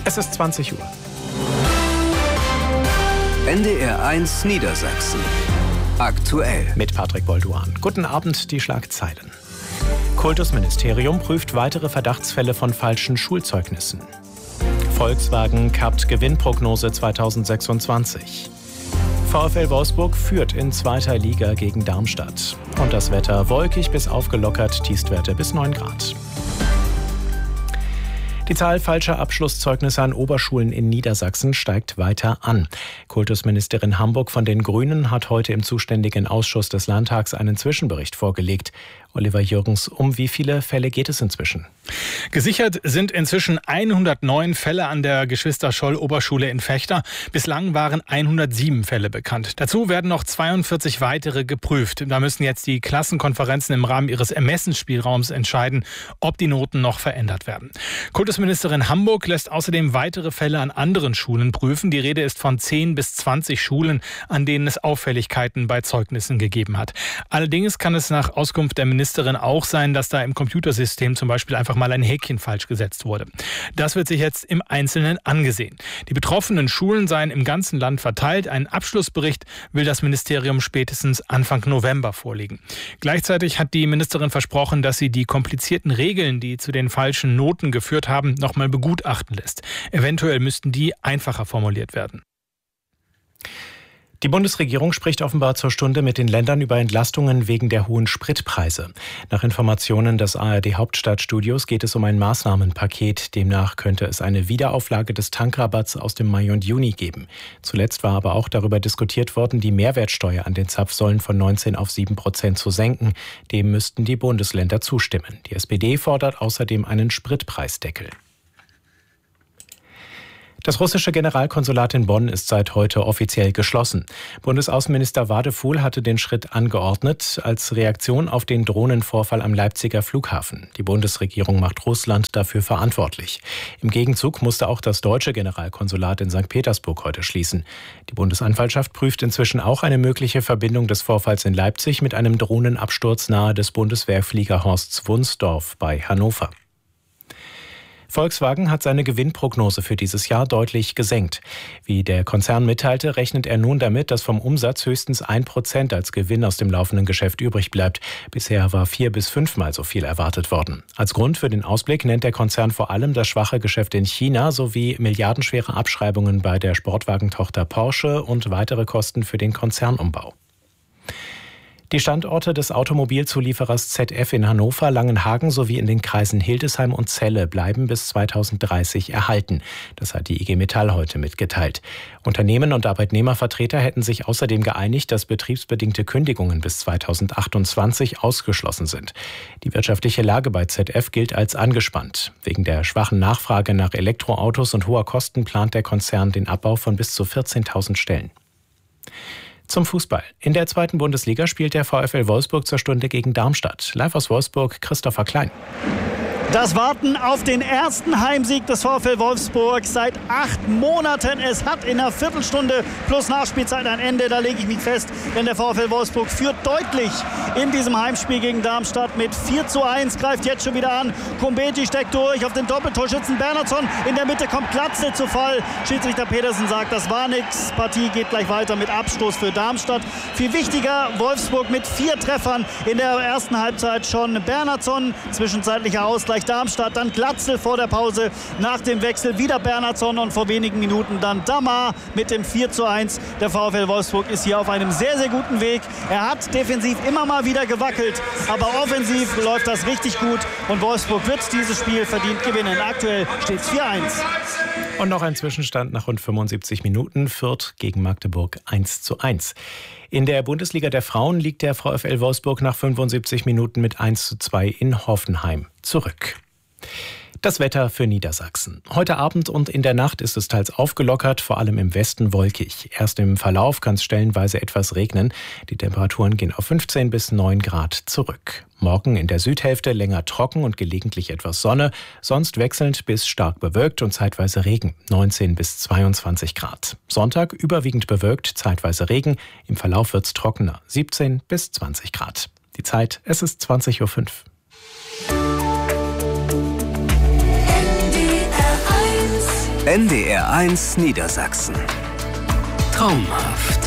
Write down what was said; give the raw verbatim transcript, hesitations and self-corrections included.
Es ist zwanzig Uhr. N D R eins Niedersachsen. Aktuell. Mit Patrick Bolduan. Guten Abend, die Schlagzeilen. Kultusministerium prüft weitere Verdachtsfälle von falschen Schulzeugnissen. Volkswagen kappt Gewinnprognose zweitausendsechsundzwanzig. VfL Wolfsburg führt in zweiter Liga gegen Darmstadt. Und das Wetter wolkig bis aufgelockert, Tiefstwerte bis neun Grad. Die Zahl falscher Abschlusszeugnisse an Oberschulen in Niedersachsen steigt weiter an. Kultusministerin Hamburg von den Grünen hat heute im zuständigen Ausschuss des Landtags einen Zwischenbericht vorgelegt. Oliver Jürgens, um wie viele Fälle geht es inzwischen? Gesichert sind inzwischen hundertneun Fälle an der Geschwister-Scholl-Oberschule in Vechta. Bislang waren hundertsieben Fälle bekannt. Dazu werden noch zweiundvierzig weitere geprüft. Da müssen jetzt die Klassenkonferenzen im Rahmen ihres Ermessensspielraums entscheiden, ob die Noten noch verändert werden. Kultusministerin Hamburg lässt außerdem weitere Fälle an anderen Schulen prüfen. Die Rede ist von zehn bis zwanzig Schulen, an denen es Auffälligkeiten bei Zeugnissen gegeben hat. Allerdings kann es nach Auskunft der Ministerin auch sein, dass da im Computersystem zum Beispiel einfach mal ein Häkchen falsch gesetzt wurde. Das wird sich jetzt im Einzelnen angesehen. Die betroffenen Schulen seien im ganzen Land verteilt. Einen Abschlussbericht will das Ministerium spätestens Anfang November vorlegen. Gleichzeitig hat die Ministerin versprochen, dass sie die komplizierten Regeln, die zu den falschen Noten geführt haben, nochmal begutachten lässt. Eventuell müssten die einfacher formuliert werden. Die Bundesregierung spricht offenbar zur Stunde mit den Ländern über Entlastungen wegen der hohen Spritpreise. Nach Informationen des A R D-Hauptstadtstudios geht es um ein Maßnahmenpaket. Demnach könnte es eine Wiederauflage des Tankrabatts aus dem Mai und Juni geben. Zuletzt war aber auch darüber diskutiert worden, die Mehrwertsteuer an den Zapfsäulen von neunzehn auf sieben Prozent zu senken. Dem müssten die Bundesländer zustimmen. Die S P D fordert außerdem einen Spritpreisdeckel. Das russische Generalkonsulat in Bonn ist seit heute offiziell geschlossen. Bundesaußenminister Wadefuhl hatte den Schritt angeordnet als Reaktion auf den Drohnenvorfall am Leipziger Flughafen. Die Bundesregierung macht Russland dafür verantwortlich. Im Gegenzug musste auch das deutsche Generalkonsulat in Sankt Petersburg heute schließen. Die Bundesanwaltschaft prüft inzwischen auch eine mögliche Verbindung des Vorfalls in Leipzig mit einem Drohnenabsturz nahe des Bundeswehrfliegerhorsts Wunsdorf bei Hannover. Volkswagen hat seine Gewinnprognose für dieses Jahr deutlich gesenkt. Wie der Konzern mitteilte, rechnet er nun damit, dass vom Umsatz höchstens ein Prozent als Gewinn aus dem laufenden Geschäft übrig bleibt. Bisher war vier- bis fünfmal so viel erwartet worden. Als Grund für den Ausblick nennt der Konzern vor allem das schwache Geschäft in China sowie milliardenschwere Abschreibungen bei der Sportwagentochter Porsche und weitere Kosten für den Konzernumbau. Die Standorte des Automobilzulieferers Z F in Hannover, Langenhagen sowie in den Kreisen Hildesheim und Celle bleiben bis zweitausenddreißig erhalten. Das hat die I G Metall heute mitgeteilt. Unternehmen und Arbeitnehmervertreter hätten sich außerdem geeinigt, dass betriebsbedingte Kündigungen bis zweitausendachtundzwanzig ausgeschlossen sind. Die wirtschaftliche Lage bei Z F gilt als angespannt. Wegen der schwachen Nachfrage nach Elektroautos und hoher Kosten plant der Konzern den Abbau von bis zu vierzehntausend Stellen. Zum Fußball. In der zweiten Bundesliga spielt der VfL Wolfsburg zur Stunde gegen Darmstadt. Live aus Wolfsburg, Christopher Klein. Das Warten auf den ersten Heimsieg des VfL Wolfsburg seit acht Monaten. Es hat in einer Viertelstunde plus Nachspielzeit ein Ende. Da lege ich mich fest, denn der VfL Wolfsburg führt deutlich in diesem Heimspiel gegen Darmstadt mit vier zu eins. Greift jetzt schon wieder an. Kumbeti steckt durch auf den Doppeltorschützen Bernhardsson. In der Mitte kommt Glatze zu Fall. Schiedsrichter Petersen sagt, das war nix. Partie geht gleich weiter mit Abstoß für Darmstadt. Viel wichtiger, Wolfsburg mit vier Treffern in der ersten Halbzeit schon. Bernhardsson, zwischenzeitlicher Ausgleich Darmstadt, dann Glatzel vor der Pause, nach dem Wechsel wieder Bernhardsson und vor wenigen Minuten dann Damar mit dem vier zu eins. Der VfL Wolfsburg ist hier auf einem sehr, sehr guten Weg. Er hat defensiv immer mal wieder gewackelt, aber offensiv läuft das richtig gut und Wolfsburg wird dieses Spiel verdient gewinnen. Aktuell steht es vier eins. Und noch ein Zwischenstand nach rund fünfundsiebzig Minuten. Fürth gegen Magdeburg eins zu eins. In der Bundesliga der Frauen liegt der VfL Wolfsburg nach fünfundsiebzig Minuten mit eins zu zwei in Hoffenheim zurück. Das Wetter für Niedersachsen. Heute Abend und in der Nacht ist es teils aufgelockert, vor allem im Westen wolkig. Erst im Verlauf kann es stellenweise etwas regnen. Die Temperaturen gehen auf fünfzehn bis neun Grad zurück. Morgen in der Südhälfte länger trocken und gelegentlich etwas Sonne, sonst wechselnd bis stark bewölkt und zeitweise Regen, neunzehn bis zweiundzwanzig Grad. Sonntag überwiegend bewölkt, zeitweise Regen, im Verlauf wird's trockener, siebzehn bis zwanzig Grad. Die Zeit, es ist zwanzig Uhr fünf. N D R eins Niedersachsen. Traumhaft.